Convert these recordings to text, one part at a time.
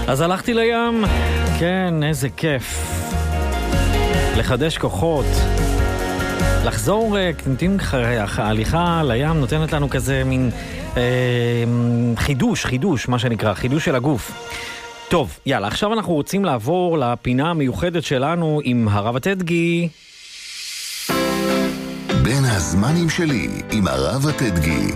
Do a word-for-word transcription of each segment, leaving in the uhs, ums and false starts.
אז הלכתי לים, כן, איזה כיף. לחדש כוחות. לחזור, נותנים ההליכה לים נותנת לנו כזה מין אה, חידוש, חידוש, מה שנקרא, חידוש של הגוף. טוב, יאללה, עכשיו אנחנו רוצים לעבור לפינה המיוחדת שלנו עם הרב הטדגי. בין הזמנים שלי עם הרב הטדגי.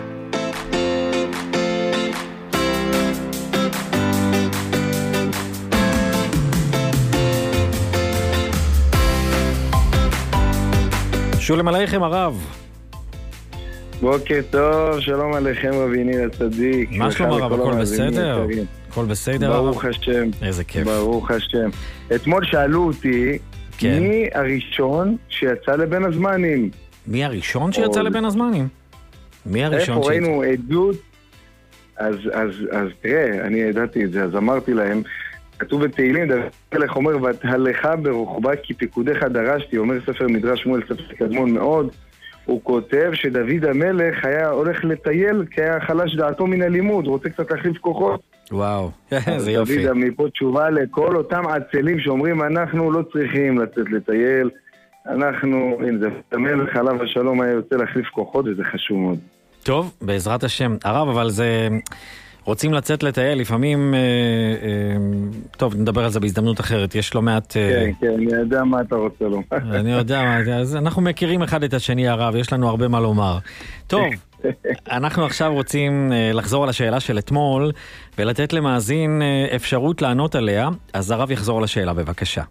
שולם עליכם הרב. בוקר טוב, שלום עליכם רבי ניר הצדיק. מה שלום הרב, הכל בסדר? הכל בסדר הרב? ברוך השם. איזה כיף. ברוך השם. אתמול שאלו אותי, כן. מי הראשון שיצא לבין הזמנים? מי הראשון שיצא לבין הזמנים? מי הראשון איפה שיצא? ראינו עדות? אז, אז, אז תראה, אני ידעתי את זה, אז אמרתי להם, כתוב בתהילים, דוד המלך אומר, ותהלכה ברוחבה כי פיקודיך דרשתי, אומר ספר מדרש שמואל, ספר קדמון מאוד, הוא כותב שדוד המלך היה הולך לטייל, כי היה חלש דעתו מן הלימוד, הוא רוצה קצת להחליף כוחות. וואו, זה יופי. דוד מפה תשובה לכל אותם עצלים שאומרים, אנחנו לא צריכים לצאת לטייל, אנחנו, הנה זה המלך עליו השלום היה יוצא להחליף כוחות, וזה חשוב מאוד. טוב, בעזרת השם. הרב, אבל זה... רוצים לצאת לטייל, לפעמים, אה, אה, טוב, נדבר על זה בהזדמנות אחרת, יש לא מעט... אה, כן, כן, אני יודע מה אתה רוצה לו. אני יודע, אז אנחנו מכירים אחד את השני הרב, יש לנו הרבה מה לומר. טוב, אנחנו עכשיו רוצים אה, לחזור על השאלה של אתמול, ולתת למאזין אה, אפשרות לענות עליה, אז הרב יחזור לשאלה, בבקשה.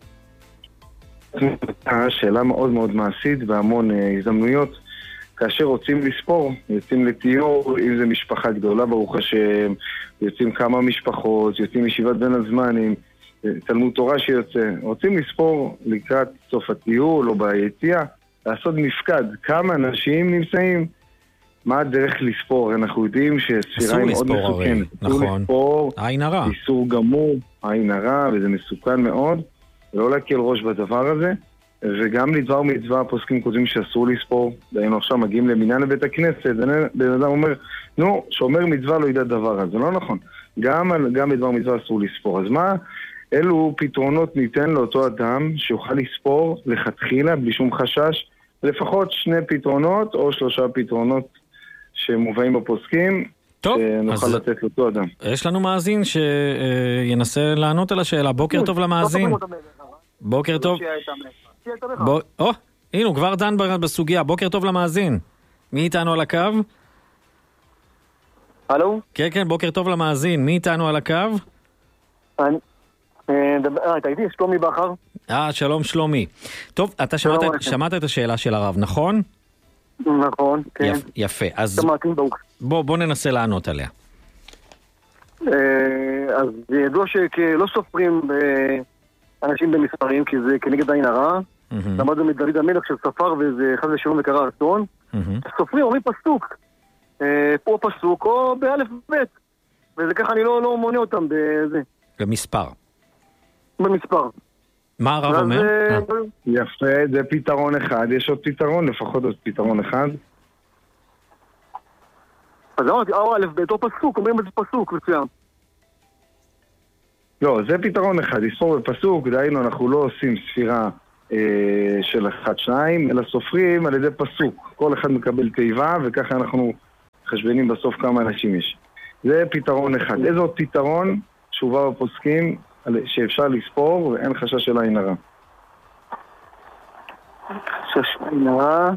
שאלה מאוד מאוד מעשית, והמון אה, הזדמנויות. כאשר רוצים לספור, יוצאים לטיור, אם זה משפחה גדולה ברוך השם, יוצאים כמה משפחות, יוצאים ישיבת בין הזמנים, תלמוד תורה שיוצא, רוצים לספור לקראת סוף הטיול או ביציאה, לעשות מפקד, כמה אנשים נמצאים, מה הדרך לספור? אנחנו יודעים שספירה היא מאוד מסוכנת. נכון, לספור, עין הרע. איסור גמור, עין הרע, וזה מסוכן מאוד, ולא להקל ראש בדבר הזה. וגם לדבר מצווה הפוסקים כותבים שאסור לספור, דיינו עכשיו מגיעים למניין לבית הכנסת, בן אדם אומר, נו, שאומר מצווה לא ידע דבר, אז זה לא נכון, גם, גם בדבר מצווה אסור לספור. אז מה, אלו פתרונות ניתן לאותו אדם שיוכל לספור לכתחילה בלי שום חשש, לפחות שני פתרונות או שלושה פתרונות שמובאים בפוסקים, טוב, נוכל אז לתת לאותו אדם. יש לנו מאזין שינסה לענות על השאלה, בוקר טוב למאזין. בוקר טוב. בוא, או, הנה, הוא כבר דן בסוגיה. בוקר טוב למאזין. מי איתנו על הקו? הלו? כן, כן, בוקר טוב למאזין. מי איתנו על הקו? אני... אה, אתה איתי, שלומי בחר. אה, שלום שלומי. טוב, אתה שמעת, שמעת את השאלה של הרב, נכון? נכון, כן. יפ, יפה, אז בוא, בוא ננסה לענות עליה. אז ידוע שלא סופרים אנשים במספרים, כי זה כנגד עין הרע. למדנו מדוד המלך של ספר וזה חס ושלום וקרה אסון. סופרים אומרים פסוק, פה פסוק או באלף בית, וזה ככה אני לא מונה אותם בזה. במספר. במספר. מה הרב אומר? יפה, זה פתרון אחד, יש עוד פתרון, לפחות עוד פתרון אחד. אז אמרתי, או אלף בית או פסוק, אומרים את זה פסוק מסוים. לא, זה פתרון אחד, לספור בפסוק, דהיינו אנחנו לא עושים ספירה אה, של אחד שניים, אלא סופרים על ידי פסוק. כל אחד מקבל תיבה, וככה אנחנו חשבנים בסוף כמה אנשים יש. זה פתרון אחד. איזה עוד פתרון תשובה בפוסקים שאפשר לספור ואין חשש של עין הרע? חשש עין הרע?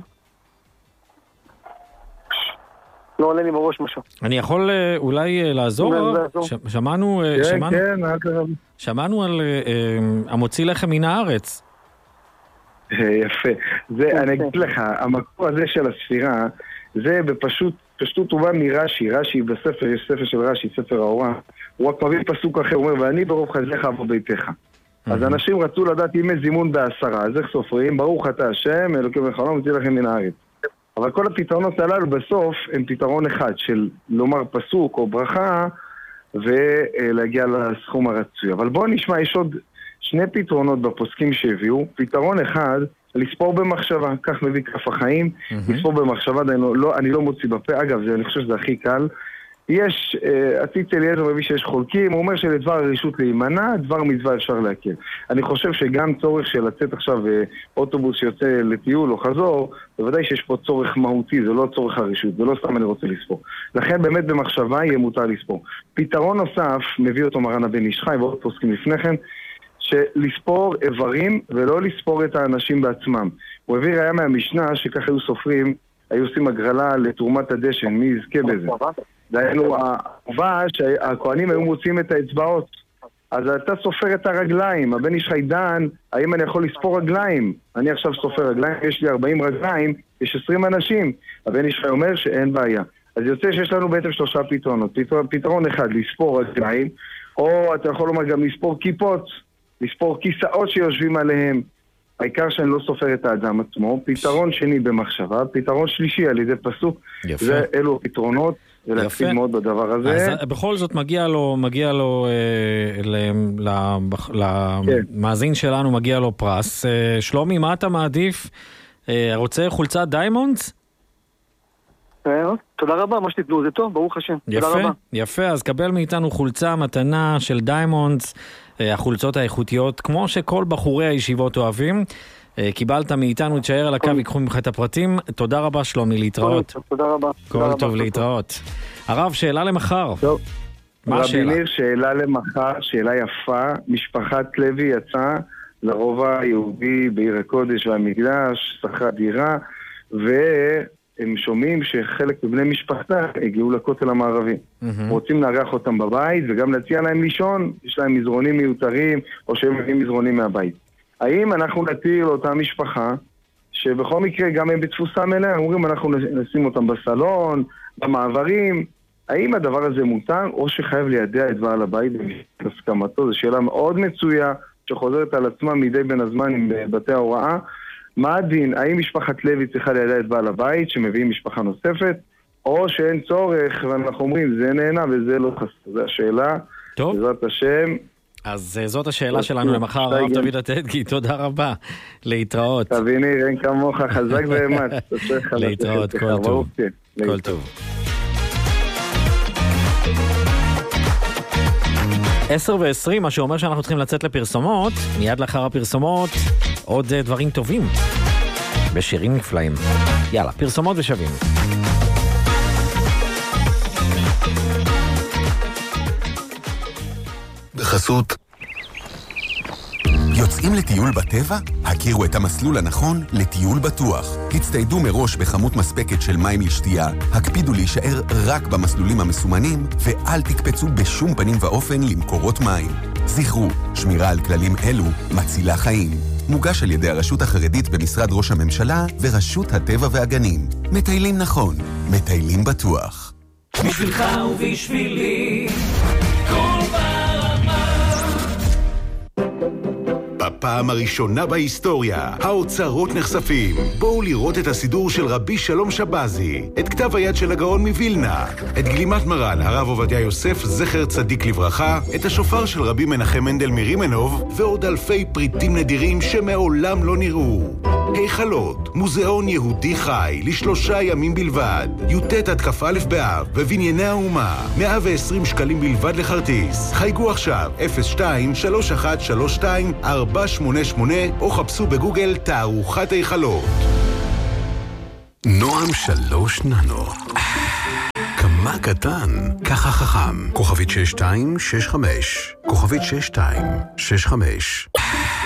לא עולה לי בראש משהו. אני יכול אולי לעזור? שמענו, שמענו על המוציא לחם מן הארץ. יפה. אני אגיד לך, המקור הזה של הספירה, זה בפשוט, פשטות טובה מרש"י, רש"י בספר, יש ספר של רש"י, ספר האורה, הוא רק מביא פסוק אחר, הוא אומר, ואני ברוב חסדיך אבוא ביתך. אז אנשים רצו לדעת אם יש זימון בעשרה, אז איך סופרים? ברוך אתה השם, אלוקים וחלום, מוציא לכם מן הארץ. אבל כל הפתרונות הללו בסוף הם פתרון אחד של לומר פסוק או ברכה ולהגיע לסכום הרצוי. אבל בואו נשמע, יש עוד שני פתרונות בפוסקים שהביאו. פתרון אחד, לספור במחשבה, כך מביא כף החיים, לספור במחשבה, אני לא, אני לא מוציא בפה, אגב, זה, אני חושב שזה הכי קל. יש, הציץ אליעזר מביא שיש חולקים, הוא אומר שלדבר הרשות להימנע, דבר מצווה אפשר להקל. אני חושב שגם צורך של לצאת עכשיו אוטובוס שיוצא לטיול או חזור, בוודאי שיש פה צורך מהותי, זה לא צורך הרשות, זה לא סתם אני רוצה לספור. לכן באמת במחשבה יהיה מותר לספור. פתרון נוסף, מביא אותו מרן הבן איש חי ועוד פוסקים לפני כן, שלספור איברים ולא לספור את האנשים בעצמם. הוא הביא ראיה מהמשנה שכך היו סופרים, היו עושים הגרלה לתרומת הדשן, מי יזכה בזה? דהיינו, העובדה שהכהנים היו מוצאים את האצבעות, אז אתה סופר את הרגליים, הבן איש חי דן, האם אני יכול לספור רגליים? אני עכשיו סופר רגליים, יש לי ארבעים רגליים, יש עשרים אנשים, הבן איש חי אומר שאין בעיה. אז יוצא שיש לנו בעצם שלושה פתרונות, פתרון, פתרון אחד, לספור רגליים, או אתה יכול לומר גם לספור כיפות, לספור כיסאות שיושבים עליהם, העיקר שאני לא סופר את האדם עצמו. פתרון שני במחשבה, פתרון שלישי על ידי פסוק, יפה. זה אלו הפתרונות, ולהקפיד מאוד בדבר הזה. אז בכל זאת מגיע לו, מגיע לו, אה, למאזין שלנו מגיע לו פרס. אה, שלומי, מה אתה מעדיף? אה, רוצה חולצת דיימונדס? תודה רבה, מה שתתנו זה טוב, ברוך השם. יפה, יפה, אז קבל מאיתנו חולצה מתנה של דיימונדס, החולצות האיכותיות, כמו שכל בחורי הישיבות אוהבים. קיבלת מאיתנו, תשאר על הקו, ייקחו ממך את הפרטים. תודה רבה שלומי, להתראות. תודה רבה. כל טוב, להתראות. הרב, שאלה למחר. טוב. מה השאלה? רבי ניר, שאלה למחר, שאלה יפה. משפחת לוי יצאה לרובע היהודי בעיר הקודש והמקדש, שכרה דירה, והם שומעים שחלק מבני משפחתה הגיעו לכותל המערבי. רוצים לארח אותם בבית וגם להציע להם לישון, יש להם מזרונים מיותרים, או שהם מביאים מזרונים מהבית. האם אנחנו נתיר לאותה משפחה, שבכל מקרה גם הם בתפוסה מלאה, אומרים אנחנו נשים אותם בסלון, במעברים, האם הדבר הזה מותר, או שחייב לידע את בעל הבית בהסכמתו? זו שאלה מאוד מצויה, שחוזרת על עצמה מדי בין הזמן עם בתי ההוראה. מה הדין? האם משפחת לוי צריכה לידע את בעל הבית, שמביאים משפחה נוספת, או שאין צורך, ואנחנו אומרים, זה נהנה וזה לא חסר. זו השאלה, טוב. בעזרת השם. אז זאת השאלה שלנו למחר, הרב דוד הטדגי, תודה רבה, להתראות. תביני, אין כמוך, חזק ואמץ. להתראות, כל טוב. כל טוב. עשר ועשרים, מה שאומר שאנחנו צריכים לצאת לפרסומות, מיד לאחר הפרסומות, עוד דברים טובים, בשירים נפלאים. יאללה, פרסומות ושווים. בחסות יוצאים לטיול בטבע? הכירו את המסלול הנכון לטיול בטוח. הצטיידו מראש בכמות מספקת של מים לשתייה, הקפידו להישאר רק במסלולים המסומנים, ואל תקפצו בשום פנים ואופן למקורות מים. זכרו, שמירה על כללים אלו מצילה חיים. מוגש על ידי הרשות החרדית במשרד ראש הממשלה ורשות הטבע והגנים. מטיילים נכון, מטיילים בטוח. בשבילך ובשבילי כל בפעם הראשונה בהיסטוריה, האוצרות נחשפים. בואו לראות את הסידור של רבי שלום שבזי, את כתב היד של הגאון מווילנה, את גלימת מרן, הרב עובדיה יוסף, זכר צדיק לברכה, את השופר של רבי מנחם מנדל מרימנוב, ועוד אלפי פריטים נדירים שמעולם לא נראו. היכלות, מוזיאון יהודי חי, לשלושה ימים בלבד, י"ט עד כ"א באב, בבנייני האומה, מאה ועשרים שקלים בלבד לכרטיס. חייגו עכשיו, אפס שתיים שלוש אחת שלוש שתיים ארבע שמונה שמונה, או חפשו בגוגל תערוכת היכלות. נועם שלוש ננו. כמה קטן, ככה חכם. כוכבית שש שתיים שש חמש. כוכבית שש שתיים שש חמש.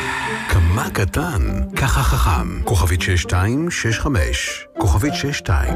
כמה קטן, ככה חכם. כוכבית שש שתיים שש חמש. כוכבית שש שתיים